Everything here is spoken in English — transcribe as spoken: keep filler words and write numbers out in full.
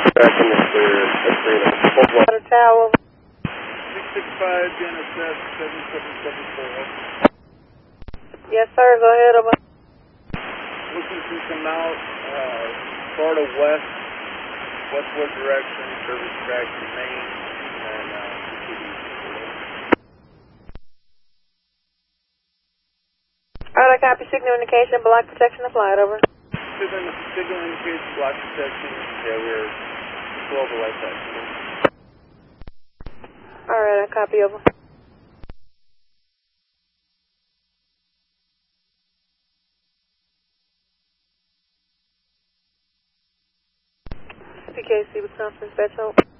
Tracking is clear. That's clear. Water tower. six six five, N S F seven seven seven four. Yes, sir. Go ahead. Over. Looking to come out, uh, Florida West, westward direction, service track to Maine, and uh, Alright, I copy signal indication, block protection applied. Over. Signal, signal indicates block protection. Yeah, we're twelve light taxi. Alright, I copy. Over. P K C, Wisconsin, Dispatch Hope.